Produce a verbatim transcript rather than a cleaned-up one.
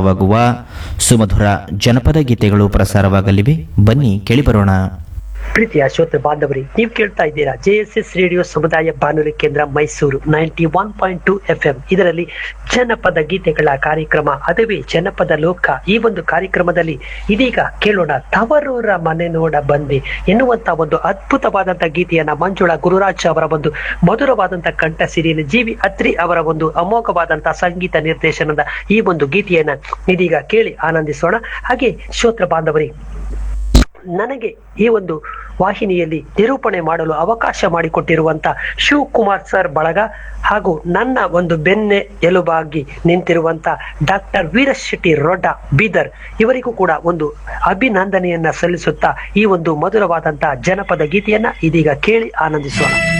ಪ್ರಸಾರವಾಗುವ ಸುಮಧುರ ಜನಪದ ಗೀತೆಗಳು ಪ್ರಸಾರವಾಗಲಿವೆ. ಬನ್ನಿ ಕೇಳಿಬರೋಣ. ಪ್ರೀತಿಯ ಶ್ರೋತೃ ಬಾಂಧವರಿ, ನೀವು ಕೇಳ್ತಾ ಇದ್ದೀರಾ ಜೆ ಎಸ್ ಎಸ್ ರೇಡಿಯೋ ಸಮುದಾಯ ಬಾನುಲಿ ಕೇಂದ್ರ Mysuru ninety one point two F M. ಇದರಲ್ಲಿ ಜನಪದ ಗೀತೆಗಳ ಕಾರ್ಯಕ್ರಮ, ಅದುವೇ ಜನಪದ ಲೋಕ. ಈ ಒಂದು ಕಾರ್ಯಕ್ರಮದಲ್ಲಿ ಇದೀಗ ಕೇಳೋಣ ತವರೂರ ಮನೆ ನೋಡ ಬಂದೆ ಎನ್ನುವಂತ ಒಂದು ಅದ್ಭುತವಾದಂತ ಗೀತೆಯನ್ನ ಮಂಜುಳಾ ಗುರುರಾಜ್ ಅವರ ಒಂದು ಮಧುರವಾದಂತ ಕಂಠ ಸಿರಿಯಲ್ಲಿ ಜಿ ವಿ ಅತ್ರಿ ಅವರ ಒಂದು ಅಮೋಘವಾದಂತಹ ಸಂಗೀತ ನಿರ್ದೇಶನದ ಈ ಒಂದು ಗೀತೆಯನ್ನ ಇದೀಗ ಕೇಳಿ ಆನಂದಿಸೋಣ. ಹಾಗೆ ಶ್ರೋತೃ ಬಾಂಧವರಿ, ನನಗೆ ಈ ಒಂದು ವಾಹಿನಿಯಲ್ಲಿ ನಿರೂಪಣೆ ಮಾಡಲು ಅವಕಾಶ ಮಾಡಿಕೊಟ್ಟಿರುವಂತ ಶಿವಕುಮಾರ್ ಸರ್ ಬಳಗ ಹಾಗೂ ನನ್ನ ಒಂದು ಬೆನ್ನೆ ಎಲುಬಾಗಿ ನಿಂತಿರುವಂತ ಡಾಕ್ಟರ್ ವೀರಶೆಟ್ಟಿ ರೊಡ್ಡ ಬೀದರ್ ಇವರಿಗೂ ಕೂಡ ಒಂದು ಅಭಿನಂದನೆಯನ್ನ ಸಲ್ಲಿಸುತ್ತಾ ಈ ಒಂದು ಮಧುರವಾದಂತಹ ಜನಪದ ಗೀತೆಯನ್ನ ಇದೀಗ ಕೇಳಿ ಆನಂದಿಸೋಣ.